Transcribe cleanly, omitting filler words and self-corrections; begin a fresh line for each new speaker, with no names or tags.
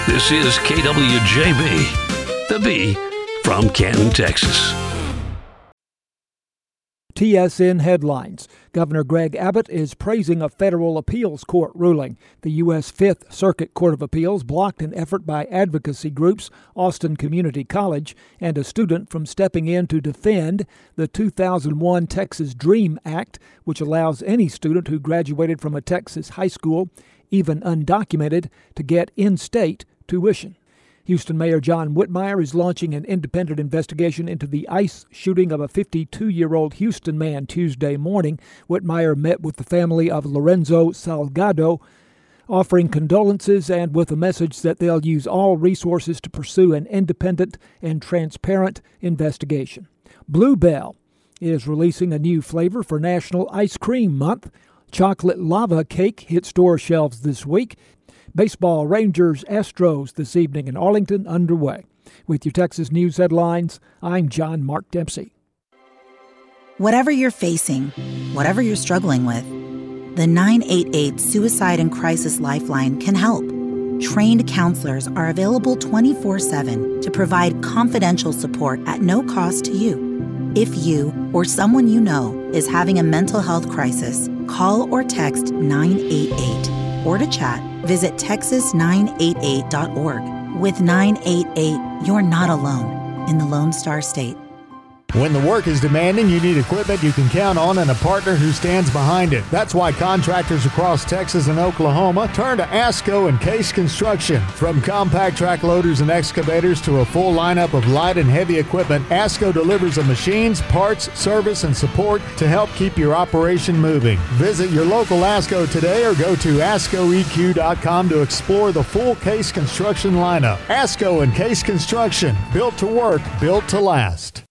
This is KWJB, the B from Canton, Texas.
TSN headlines. Governor Greg Abbott is praising a federal appeals court ruling. The U.S. Fifth Circuit Court of Appeals blocked an effort by advocacy groups, Austin Community College, and a student from stepping in to defend the 2001 Texas DREAM Act, which allows any student who graduated from a Texas high school, even undocumented, to get in-state tuition. Houston Mayor John Whitmire is launching an independent investigation into the ICE shooting of a 52-year-old Houston man Tuesday morning. Whitmire met with the family of Lorenzo Salgado, offering condolences and with a message that they'll use all resources to pursue an independent and transparent investigation. Blue Bell is releasing a new flavor for National Ice Cream Month. Chocolate lava cake hit store shelves this week. Baseball, Rangers, Astros this evening in Arlington underway. With your Texas News headlines, I'm John Mark Dempsey.
Whatever you're facing, whatever you're struggling with, the 988 Suicide and Crisis Lifeline can help. Trained counselors are available 24/7 to provide confidential support at no cost to you. If you or someone you know is having a mental health crisis, call or text 988. Or to chat, visit texas988.org. With 988, you're not alone in the Lone Star State.
When the work is demanding, you need equipment you can count on and a partner who stands behind it. That's why contractors across Texas and Oklahoma turn to ASCO and Case Construction. From compact track loaders and excavators to a full lineup of light and heavy equipment, ASCO delivers the machines, parts, service, and support to help keep your operation moving. Visit your local ASCO today or go to ASCOEQ.com to explore the full Case Construction lineup. ASCO and Case Construction, built to work, built to last.